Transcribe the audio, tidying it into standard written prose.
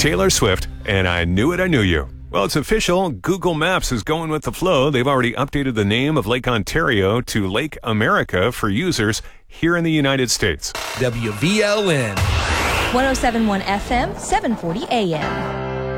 Taylor Swift, and I Knew It, I Knew You. Well, it's official. Google Maps is going with the flow. They've already updated the name of Lake Ontario to Lake America for users here in the United States. WVLN. 107.1 FM, 740 AM.